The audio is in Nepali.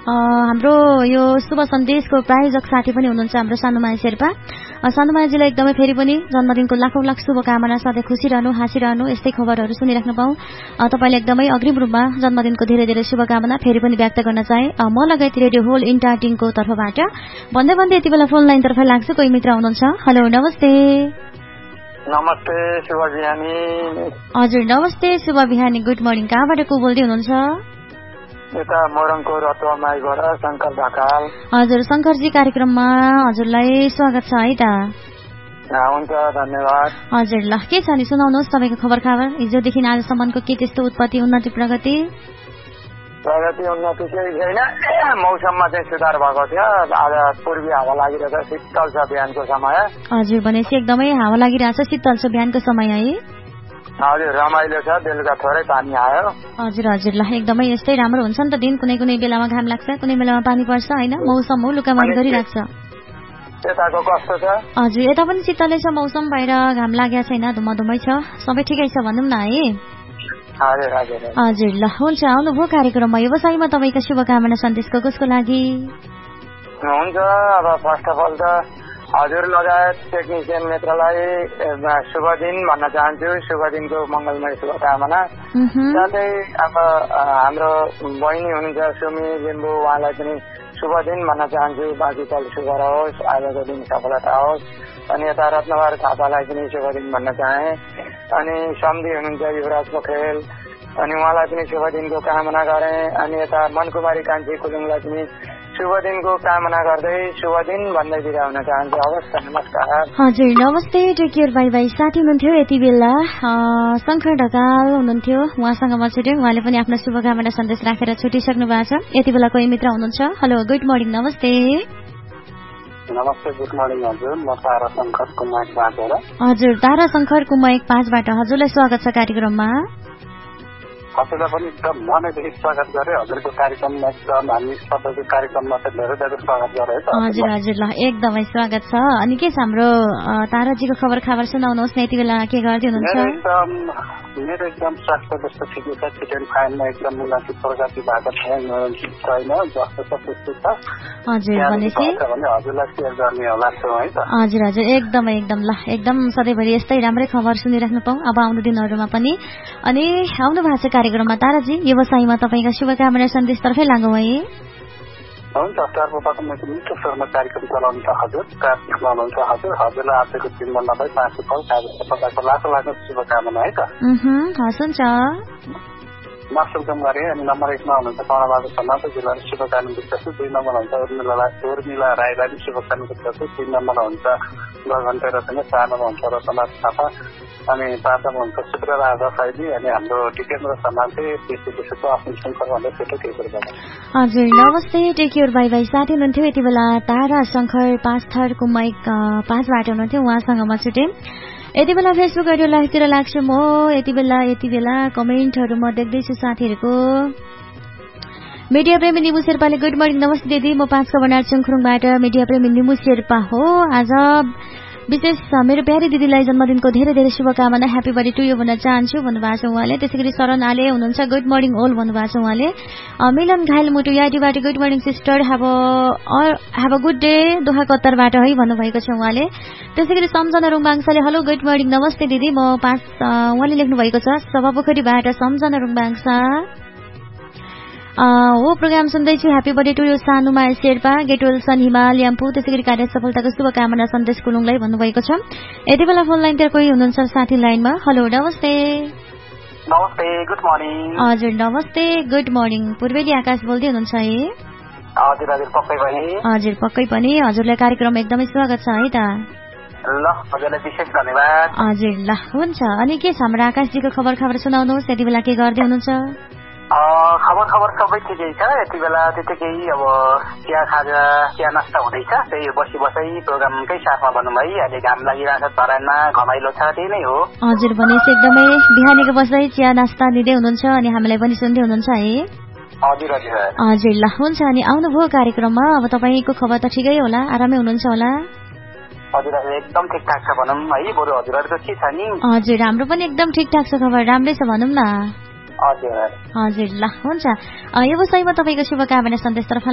हाम्रो यो शुभ सन्देशको प्रायोजक साथी पनि हुनुहुन्छ हाम्रो सानुमाया शेर्पा। सानुमायाजीलाई एकदमै फेरि पनि जन्मदिनको लाखौं लाख शुभकामना, सधैँ खुसी रहनु, हाँसिरहनु, यस्तै खबरहरू सुनिराख्न पाऊँ। तपाईँले एकदमै अग्रिम रूपमा जन्मदिनको धेरै धेरै शुभकामना फेरि पनि व्यक्त गर्न चाहे म लगायत रेडियो होल इन्टायर टिमको तर्फबाट। भन्दै भन्दै यति बेला फोन लाइनतर्फ लाग्छु, कोही मित्र हुनुहुन्छ। हेलो, नमस्ते। नमस्ते, शुभ बिहानी। हजुर, नमस्ते, शुभ बिहानी, गुड मर्निङ। कहाँबाट को बोल्दै हुनुहुन्छ? यता मोरङको रतुवामाईबाट शङ्कर ढकाल। हजुर, शङ्करजी, कार्यक्रममा हजुरलाई स्वागत छ है त। हुन्छ, धन्यवाद। हजुर, ल के छ नि सुनाउनुहोस् तपाईँको खबर खाबर, हिजोदेखि आजसम्मको के त्यस्तो उत्पत्ति, उन्नति, प्रगति? प्रगति उन्नति केही छैन, मौसममा चाहिँ सुधार भएको थियो। आज पूर्वी हावा लागिरहेको छ, शीतल छ बिहानको समय। हजुर, भनेपछि एकदमै हावा लागिरहेछ, शीतल छ बिहानको समय है। हजुर, रमाइलो छ, बेलुका थोरै पानी आयो। हजुर हजुर, ल एकदमै यस्तै राम्रो हुन्छ नि त दिन। कुनै कुनै बेलामा घाम लाग्छ, कुनै बेलामा पानी पर्छ होइन, मौसम हो, लुकामारी गरिराख्छ। यताको कस्तो छ? हजुर, यता पनि शीतलै छ मौसम, बाहिर घाम लागेको छैन, धुम्मै छ, सबै ठिकै छ भनौँ न है। हजुर हजुर हजुर, ल हुन्छ, आउनुभयो कार्यक्रममा। व्यवसायमा तपाईँको शुभकामना सन्देशको कसको लागि? हुन्छ, अब फर्स्ट अफ अल त हजुर लगायत टेक्निसियन मित्रलाई शुभ दिन भन्न चाहन्छु। शुभ दिनको मङ्गलमय शुभकामना। साथै अब हाम्रो बहिनी हुनुहुन्छ सुमी लिम्बू, उहाँलाई पनि शुभ दिन भन्न चाहन्छु। बाँकी कल शुभ रहोस्, आजको दिन सफलता होस्। अनि यता रत्नबार थापालाई पनि शुभ दिन भन्न चाहे। अनि सम्धी हुनुहुन्छ युवराज पोखरेल, अनि उहाँलाई पनि शुभ दिनको कामना गरे। अनि यता मनकुमारी कान्छी कुलुङलाई पनि शुभ दिनको कामना गर्दै शुभ दिन भन्दै बिदा हुन चाहन्छु। हवस्, नमस्कार। हजुर, नमस्ते, टेक केयर, बाई बाई। साथी हुनुहुन्थ्यो यति बेला शङ्कर ढकाल हुनुहुन्थ्यो, उहाँसँग म छुट्यौँ। उहाँले पनि आफ्नो शुभकामना सन्देश राखेर छुटिसक्नु भएको छ। यति बेला कोही मित्र हुनुहुन्छ। हेलो, गुड मर्निङ, नमस्ते। नमस्ते, गुड मर्निङ हजुर, म तारा शङ्कर कुमाईबाट। हजुर, तारा शङ्कर कुमाई 5 बाट हजुरलाई स्वागत छ कार्यक्रममा। हजुरलाई पनि एकदम मनैदेखि स्वागत गरे। हजुरको कार्यक्रममा एकदम हामी सबैको कार्यक्रममा चाहिँ धेरै धेरै स्वागत गरे है त। हजुर हजुर, ल एकदमै स्वागत छ। अनि के छ हाम्रो ताराजीको खबर खाबर सुनाउनुहोस् न, यति बेला के गर्दै हुनुहुन्छ? मेरो एकदम स्वास्थ्य जस्तो ठिकै छ, फिट एन्ड फाइनमा एकदम उन्नति प्रगति भएको छैन, जस्तो छ त्यस्तो छ। हजुर, भनेपछि हजुरलाई सेयर गर्ने होला है त। हजुर हजुर, एकदमै एकदम, ल एकदम सधैँभरि यस्तै राम्रै खबर सुनिराख्नु पाऊँ अब आउँदो दिनहरूमा पनि। अनि आउनु भएको छ कार्यक्रममा ताराजी, व्यवसायमा तपाईँका शुभकामना सन्देशतर्फै लागौँ है। हुन्छ, सर्वप्रथम मेरो मिठो स्वरमा कार्यक्रम चलाउनु छ हजुर, कार्यक्रम हुनुहुन्छ हजुर। हजुरलाई आजको दिनमा नभए 5 फल तपाईँको लाखौँ लाखौँ शुभकामना है त। हस्, हुन्छ। मासुम गरे। अनि नम्बर 1 मा हुनुहुन्छ कर्णबहादुर शर्मा, जिल्लाले शुभकामना दिँदछु। 2 नम्बर हुन्छ उर्मिला राईलाई पनि शुभकामना दिँदछु। 3 नम्बर हुन्छ गगन्ते रत्न, 4 नम्बर हुन्छ रतनाथ थापा, अनि 5 नम्बर हुन्छ शुक्रराजा साइली, अनि हाम्रो टिकेन्द्र शर्मा चाहिँ त्यसको आफ्नो शङ्कर भन्दै छुट्टै केही कुरो गर्नु। हजुर, नमस्ते, टेक केयर, बाई बाई। साथी हुनुहुन्थ्यो यति बेला तारा शङ्कर 5 थर कुमाई 5 बाट हुनुहुन्थ्यो, उहाँसँग म छुटेँ। यति बेला फेसबुक रेडियो लाइभतिर लाग्छु म। यति बेला कमेन्टहरू म देख्दैछु साथीहरूको। मिडिया प्रेमी निमु शेर्पाले गुड मर्निङ, नमस्ते दिदी, म 5 कबनार चुङखुङबाट मिडिया प्रेमी निमु शेर्पा हो। आज विशेष मेरो प्यारी दिदीलाई जन्मदिनको धेरै धेरै शुभकामना, ह्यापी बर्थडे टु यु भन्न चाहन्छु भन्नुभएको छ उहाँले। त्यसैगरी शरण आले हुनुहुन्छ, गुड मर्निङ ओल भन्नुभएको छ उहाँले। मिलन घायल मुटु याडीबाट good morning sister, have a good day दोहा कत्तरबाट है भन्नुभएको छ उहाँले। त्यसैगरी सम्झना रुङबाङसाले हेलो गुड मर्निङ, नमस्ते दिदी, म 5 उहाँले लेख्नु भएको छ सभापोखरीबाट सम्झना रुङबाङसा हो प्रोग्राम सुन्दैछु, happy birthday to you सानुमा Sherpa, get well सन हिमाल याम्पू। त्यसैगरी कार्य सफलताको शुभकामना सन्देश कुलुङलाई भन्नुभएको छ। यति बेला फोन लाइनतिर कोही हुनुहुन्छ साथी लाइनमा। हेलो, नमस्ते। नमस्ते, गुड मर्निङ। हजुर, नमस्ते, गुड मर्निङ। पूर्वेली आकाश बोल्दै हुनुहुन्छ है? हजुर हजुर, पक्कै पनि। हजुर, पक्कै पनि। हजुरलाई कार्यक्रममा एकदमै स्वागत छ है त। ल, हजुरलाई विशेष धन्यवाद। हजुर, ल हुन्छ। अनि के छ हाम्रो आकाशजीको खबर खाबर सुनाउनुहोस्, यति बेला के गर्दै हुनुहुन्छ? खबर सबै ठिकै छ। यति बेला त्यतिकै अब चिया नास्ता हुँदैछ, त्यही बसी प्रोग्रामकै साथमा भनौँ है। अहिले घाम लागिरहेको छ धरानमा, घमाइलो छ, त्यही नै हो। हजुर, भनेपछि एकदमै बिहानीको बस्दै चिया नास्ता दिँदै हुनुहुन्छ अनि हामीलाई पनि सुन्दै हुनुहुन्छ है? हजुर हजुर हजुर, ल हुन्छ। अनि आउनुभयो कार्यक्रममा, अब तपाईँको खबर त ठिकै होला, आरामै हुनुहुन्छ होला? हजुर एकदम ठिकठाक छ भनौँ है। बरु हजुरहरूको के छ नि? हजुर, हाम्रो पनि एकदम ठिकठाक छ, खबर राम्रै छ भनौँ न। हजुर हजुर, ल हुन्छ। व्यवसायमा तपाईँको शुभकामना सन्देशतर्फ